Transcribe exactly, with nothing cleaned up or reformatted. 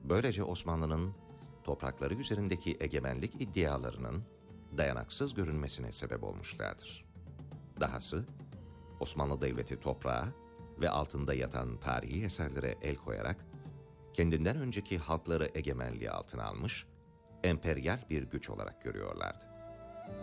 Böylece Osmanlı'nın toprakları üzerindeki egemenlik iddialarının dayanaksız görünmesine sebep olmuşlardır. Dahası Osmanlı Devleti toprağa ve altında yatan tarihi eserlere el koyarak kendinden önceki halkları egemenliği altına almış, emperyal bir güç olarak görüyorlardı.